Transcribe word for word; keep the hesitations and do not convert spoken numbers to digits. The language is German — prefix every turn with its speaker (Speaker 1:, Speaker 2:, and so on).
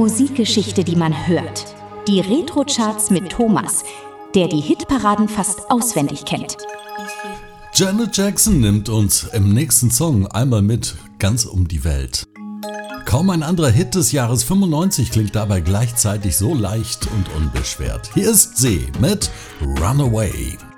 Speaker 1: Musikgeschichte, die man hört. Die Retro-Charts mit Thomas, der die Hitparaden fast auswendig kennt.
Speaker 2: Janet Jackson nimmt uns im nächsten Song einmal mit, ganz um die Welt. Kaum ein anderer Hit des Jahres fünfundneunzig klingt dabei gleichzeitig so leicht und unbeschwert. Hier ist sie mit Runaway.